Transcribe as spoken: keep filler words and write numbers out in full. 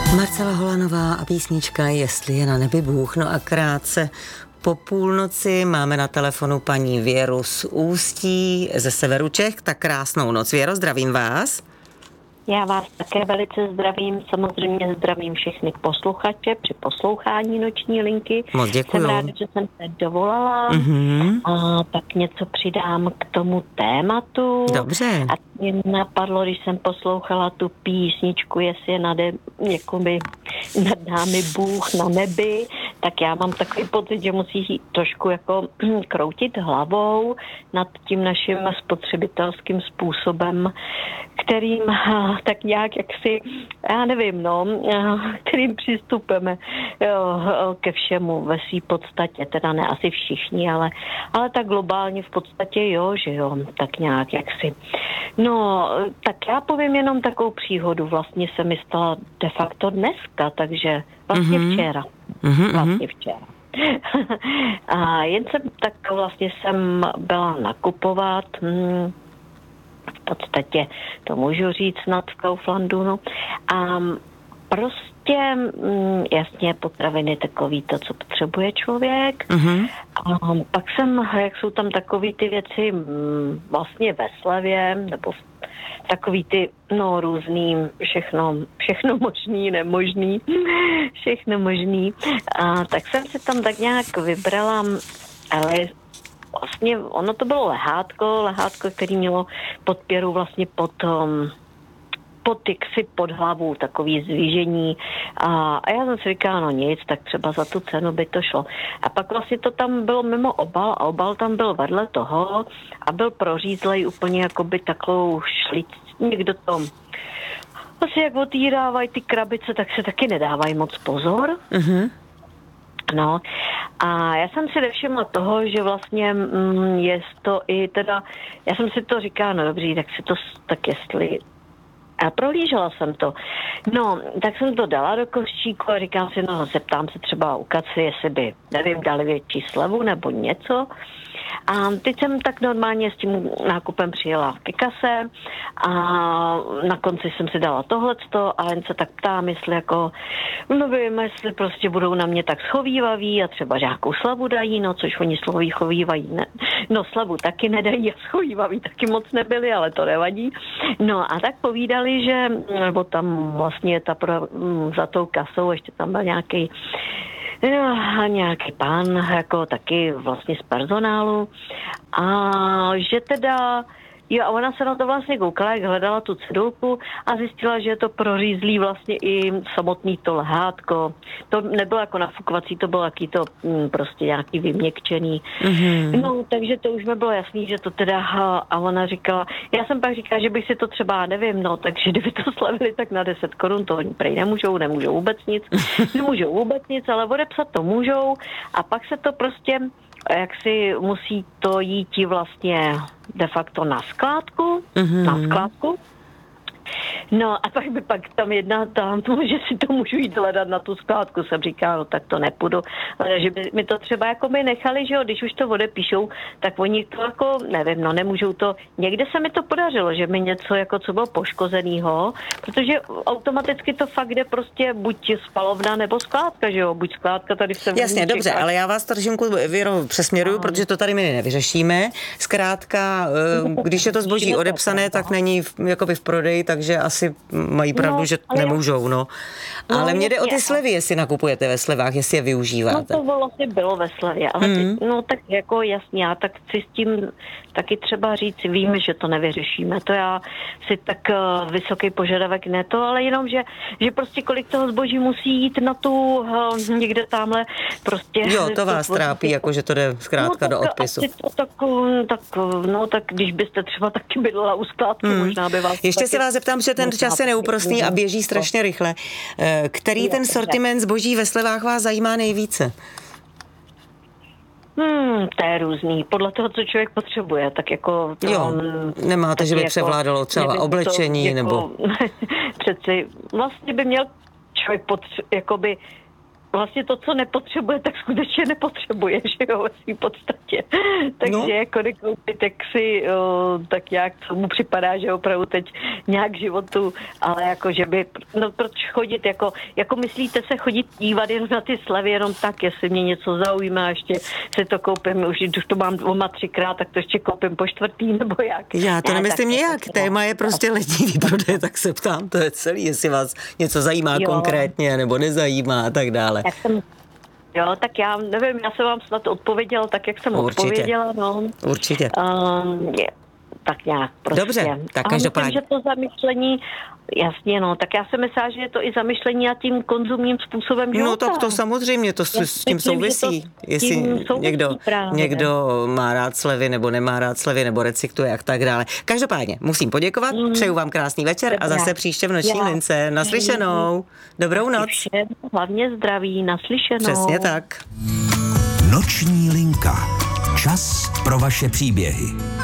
Marcela Holanová a písnička Jestli je na nebi Bůh. No a krátce po půlnoci máme na telefonu paní Věru z Ústí ze severu Čech. Tak krásnou noc. Věro, zdravím vás. Já vás také velice zdravím, samozřejmě zdravím všechny posluchače při poslouchání Noční linky. Moc děkuju. Jsem ráda, že jsem se dovolala Mm-hmm. a tak něco přidám k tomu tématu. Dobře. A mě napadlo, když jsem poslouchala tu písničku, jestli je nade, jakoby nad námi Bůh na nebi, tak já mám takový pocit, že musí trošku jako kroutit hlavou nad tím naším spotřebitelským způsobem, kterým tak nějak jaksi, já nevím, no, kterým přistupujeme jo, ke všemu ve své podstatě, teda ne asi všichni, ale, ale tak globálně v podstatě jo, že jo, tak nějak jaksi. No, tak já povím jenom takovou příhodu, vlastně se mi stala de facto dneska, takže vlastně mm-hmm. včera. Mm-hmm. Vlastně včera. A jen jsem tak vlastně jsem byla nakupovat, hmm, v podstatě to můžu říct snad v Kauflandu, no. A prostě, mm, jasně, potraviny takový to, co potřebuje člověk. Mm-hmm. A pak jsem, jak jsou tam takový ty věci mm, vlastně ve slevě, nebo takový ty, no, různý, všechno, všechno možný, nemožný, všechno možný. A tak jsem si tam tak nějak vybrala, ale vlastně ono to bylo lehátko, lehátko, který mělo podpěru vlastně pod, um, pod jaksi pod hlavu, takový zvížení. A, a já jsem si říkala, no nic, tak třeba za tu cenu by to šlo. A pak vlastně to tam bylo mimo obal a obal tam byl vedle toho a byl prořízlej úplně jakoby takovou šlic, někdo to asi jak otvírávají ty krabice, tak se taky nedávají moc pozor. Mhm. No a já jsem si nevšimla toho, že vlastně mm, je to i teda, já jsem si to říkala, no dobrý, tak si to, tak jestli, a prohlížela jsem to. No, tak jsem to dala do košíku a říkám si, no zeptám se třeba u Kaci, jestli by, nevím, dali větší slevu nebo něco. A teď jsem tak normálně s tím nákupem přijela ke kase a na konci jsem si dala tohleto a jen se tak ptám, jestli jako, no vím, jestli prostě budou na mě tak schovývaví a třeba nějakou slavu dají, no což oni sloví chovývají, ne. No slavu taky nedají a schovývaví taky moc nebyli, ale to nevadí. No a tak povídali, že, nebo tam vlastně ta pro, za tou kasou ještě tam byl nějaký a nějaký pán, jako taky vlastně z personálu a že teda, jo, a ona se na to vlastně koukala, jak hledala tu cedulku a zjistila, že je to prořízlý vlastně i samotný to lehátko. To nebylo jako nafukovací, to bylo jaký to m, prostě nějaký vyměkčený. Mm-hmm. No, takže to už mi bylo jasný, že to teda, a ona říkala, já jsem pak říkala, že bych si to třeba, nevím, no, takže kdyby to slavili, tak na deset korun to oni prej nemůžou, nemůžou vůbec nic, nemůžou vůbec nic, ale odepsat to můžou a pak se to prostě jak si musí to jít vlastně de facto na skládku, mm-hmm. na skládku. No a pak by pak tam jedna tam, že si to můžu jít hledat na tu skládku, jsem říkala, no tak to nepůjdu, ale že by mi to třeba jako by nechali, že jo, když už to odepíšou, tak oni to jako, nevím, no nemůžou to, někde se mi to podařilo, že mi něco jako co bylo poškozenýho, protože automaticky to fakt jde prostě buď spalovna nebo skládka, že jo, buď skládka tady se... Jasně, dobře, ale já vás trošinku, Věro, přesměruju, protože to tady my nevyřešíme. Zkrátka, když je to zboží odepsané, tak není jakoby v prodeji, takže asi mají pravdu, no, že nemůžou, no. Ale no, mě jde o ty slevy, jestli nakupujete ve slevách, jestli je využíváte. No to vlastně bylo ve slevě, ale mm. ty, no tak jako jasně, já tak chci s tím taky třeba říct, víme, že to nevyřešíme, to já si tak uh, vysoký požadavek ne to, ale jenom, že, že prostě kolik toho zboží musí jít na tu uh, někde tamhle prostě... Jo, to vás to, trápí, jako že to jde zkrátka no, do odpisu. To, tak, tak, no tak když byste třeba taky bydlela u skládky, mm. možná by vás... Ještě se vás zeptám, že ten čas je neúprostný a běží strašně rychle. Který ten sortiment zboží ve slevách vás zajímá nejvíce? Hmm, to je různý. Podle toho, co člověk potřebuje, tak jako... To, jo, nemáte, že by jako, převládalo třeba nevím, oblečení, to, jako, nebo... Přeci vlastně by měl člověk potře- jakoby vlastně to, co nepotřebuje, tak skutečně nepotřebuje, že jo, ve svý podstatě. Takže No. jako nekoupit, tak si, o, tak nějak, co mu připadá, že opravdu teď nějak životu, ale jako, že by, no proč chodit, jako, jako myslíte se chodit dívat jen na ty slevy, jenom tak, jestli mě něco zaujíme a ještě si to koupím, už, už to mám dvoma, třikrát, tak to ještě koupím po čtvrtý, nebo jak. Já to Ne, nemyslím tak- nějak. Téma je prostě letní výprodej, tak se ptám, to je celý, jestli vás něco zajímá Jo. konkrétně, nebo nezajímá a tak dále. Jak jsem, jo, tak já nevím, já jsem vám snad odpověděla tak, jak jsem Určitě. odpověděla, no. Určitě. Um, je, tak nějak prostě. Dobře, tak A každopádně. myslím, že to zamyšlení, jasně no, tak já jsem myslela, že je to i zamyšlení a tím konzumním způsobem života. No tak to samozřejmě, to s, Já s tím myslím, že souvisí. to s Jestli tím souvisí někdo, právě. někdo má rád slevy, nebo nemá rád slevy, nebo recykluje a tak dále. Každopádně musím poděkovat, mm. přeju vám krásný večer a zase příště v noční Já. lince. Naslyšenou. Dobrou noc. Všem hlavně zdraví, naslyšenou. Přesně tak. Noční linka. Čas pro vaše příběhy.